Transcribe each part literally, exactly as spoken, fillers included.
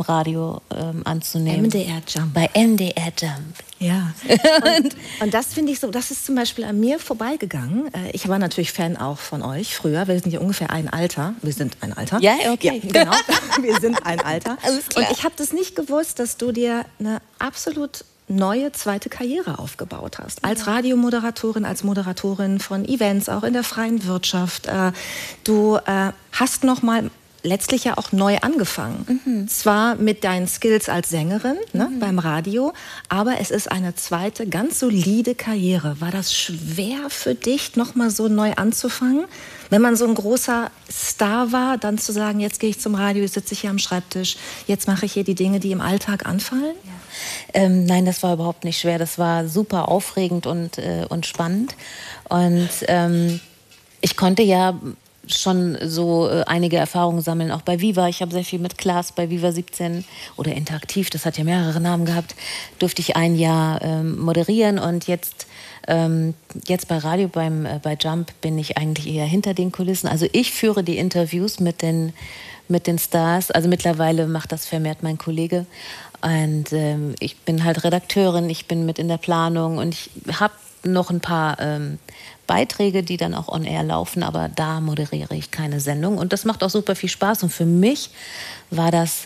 Radio ähm, anzunehmen. M D R Jump. Bei M D R Jump. Ja. Und, und das finde ich so, das ist zum Beispiel an mir vorbeigegangen. Ich war natürlich Fan auch von euch früher. Wir sind ja ungefähr ein Alter. Wir sind ein Alter. Ja, okay. Ja, genau. Wir sind ein Alter. Alles klar. Und ich habe das nicht gewusst, dass du dir eine absolut neue zweite Karriere aufgebaut hast. Als Radiomoderatorin, als Moderatorin von Events, auch in der freien Wirtschaft. Du hast noch mal letztlich ja auch neu angefangen. Mhm. Zwar mit deinen Skills als Sängerin, ne, mhm. beim Radio, aber es ist eine zweite, ganz solide Karriere. War das schwer für dich, noch mal so neu anzufangen? Wenn man so ein großer Star war, dann zu sagen, jetzt gehe ich zum Radio, jetzt sitze ich hier am Schreibtisch, jetzt mache ich hier die Dinge, die im Alltag anfallen? Ja. Ähm, nein, das war überhaupt nicht schwer. Das war super aufregend und, äh, und spannend. Und ähm, ich konnte ja schon so äh, einige Erfahrungen sammeln, auch bei Viva. Ich habe sehr viel mit Klaas bei Viva siebzehn oder Interaktiv, das hat ja mehrere Namen gehabt, durfte ich ein Jahr ähm, moderieren und jetzt, ähm, jetzt bei Radio, beim, äh, bei Jump bin ich eigentlich eher hinter den Kulissen. Also ich führe die Interviews mit den, mit den Stars, also mittlerweile macht das vermehrt mein Kollege und ähm, ich bin halt Redakteurin, ich bin mit in der Planung und ich habe noch ein paar ähm, Beiträge, die dann auch on air laufen, aber da moderiere ich keine Sendung und das macht auch super viel Spaß und für mich war das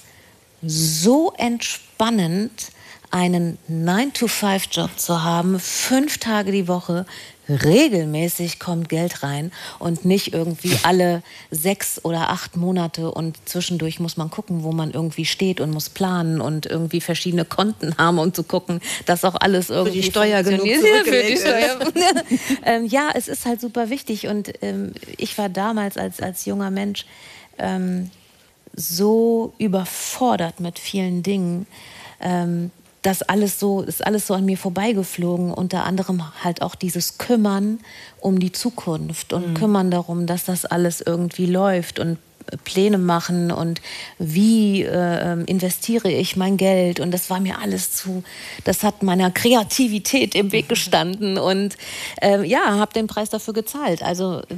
so entspannend, einen nine to five Job zu haben, fünf Tage die Woche, regelmäßig kommt Geld rein und nicht irgendwie alle sechs oder acht Monate und zwischendurch muss man gucken, wo man irgendwie steht und muss planen und irgendwie verschiedene Konten haben, um zu gucken, dass auch alles irgendwie für die Steuer genug für die Steuer. ähm, ja, es ist halt super wichtig und ähm, ich war damals als, als junger Mensch ähm, so überfordert mit vielen Dingen, ähm, das alles so, ist alles so an mir vorbeigeflogen, unter anderem halt auch dieses Kümmern um die Zukunft und mhm. Kümmern darum, dass das alles irgendwie läuft und Pläne machen und wie äh, investiere ich mein Geld und das war mir alles zu, das hat meiner Kreativität im Weg gestanden und äh, ja, habe den Preis dafür gezahlt. Also äh,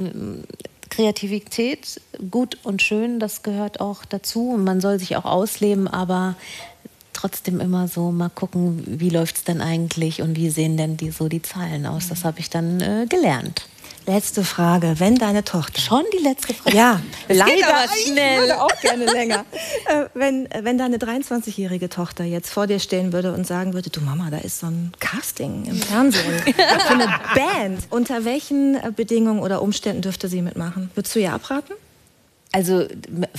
Kreativität, gut und schön, das gehört auch dazu und man soll sich auch ausleben, aber trotzdem immer so mal gucken, wie läuft es denn eigentlich und wie sehen denn die, so die Zahlen aus. Das habe ich dann äh, gelernt. Letzte Frage, wenn deine Tochter... Schon die letzte Frage? Ja, das leider geht aber schnell. Ich würde auch gerne länger. äh, wenn, wenn deine dreiundzwanzigjährige Tochter jetzt vor dir stehen würde und sagen würde, du Mama, da ist so ein Casting im Fernsehen für eine Band. Unter welchen Bedingungen oder Umständen dürfte sie mitmachen? Würdest du ihr abraten? Also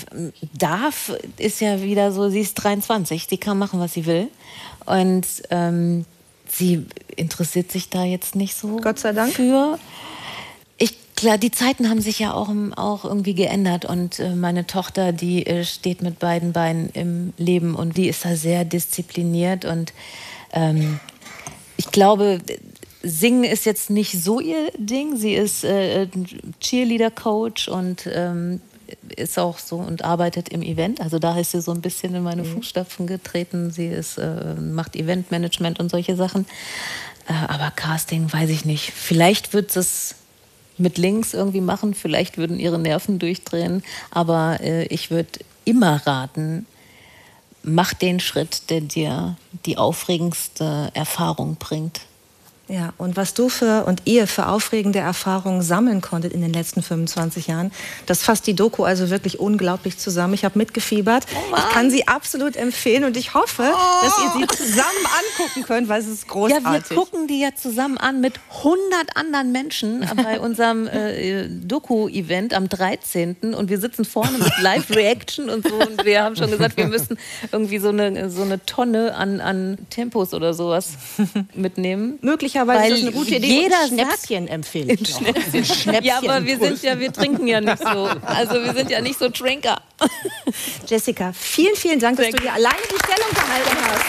darf ist ja wieder so, sie ist dreiundzwanzig, sie kann machen, was sie will. Und ähm, sie interessiert sich da jetzt nicht so Gott sei Dank. Für. Ich, klar, die Zeiten haben sich ja auch, auch irgendwie geändert. Und äh, meine Tochter, die äh, steht mit beiden Beinen im Leben und die ist da sehr diszipliniert. Und ähm, ich glaube... Singen ist jetzt nicht so ihr Ding. Sie ist äh, Cheerleader-Coach und ähm, ist auch so und arbeitet im Event. Also da ist sie so ein bisschen in meine mhm. Fußstapfen getreten. Sie ist, äh, macht Eventmanagement und solche Sachen. Äh, aber Casting weiß ich nicht. Vielleicht wird es mit links irgendwie machen. Vielleicht würden ihre Nerven durchdrehen. Aber äh, ich würde immer raten, mach den Schritt, der dir die aufregendste Erfahrung bringt. Ja, und was du für und ihr für aufregende Erfahrungen sammeln konntet in den letzten fünfundzwanzig Jahren, das fasst die Doku also wirklich unglaublich zusammen. Ich habe mitgefiebert. Oh ich kann sie absolut empfehlen und ich hoffe, oh. dass ihr sie zusammen angucken könnt, weil es ist großartig. Ja, wir gucken die ja zusammen an mit hundert anderen Menschen bei unserem äh, Doku-Event am dreizehnten und wir sitzen vorne mit Live-Reaction und so und wir haben schon gesagt, wir müssen irgendwie so eine, so eine Tonne an, an Tempos oder sowas mitnehmen. Möglicherweise Weil ist das eine gute Idee. Jeder und Schnäpschen empfehle ich noch. Schnäpschen. Schnäpschen. Ja, aber wir sind ja, wir trinken ja nicht so. Also wir sind ja nicht so Trinker. Jessica, vielen, vielen Dank, dass Dank. du dir alleine die Stellung gehalten hast.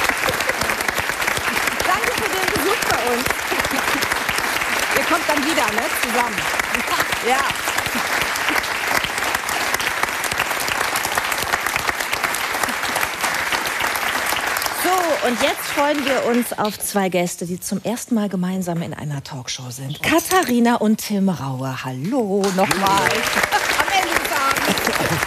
Danke für den Besuch bei uns. Ihr kommt dann wieder, ne? Zusammen. Ja. So, und jetzt freuen wir uns auf zwei Gäste, die zum ersten Mal gemeinsam in einer Talkshow sind. Katharina und Tim Raue. Hallo nochmal. Am Ende des Abends.